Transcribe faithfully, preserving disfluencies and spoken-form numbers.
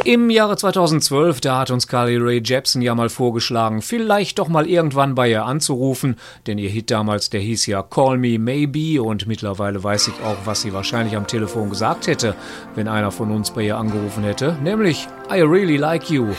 Im Jahre zweitausendzwölf, da hat uns Carly Rae Jepsen ja mal vorgeschlagen, vielleicht doch mal irgendwann bei ihr anzurufen, denn ihr Hit damals, der hieß ja Call Me Maybe und mittlerweile weiß ich auch, was sie wahrscheinlich am Telefon gesagt hätte, wenn einer von uns bei ihr angerufen hätte, nämlich I really like you.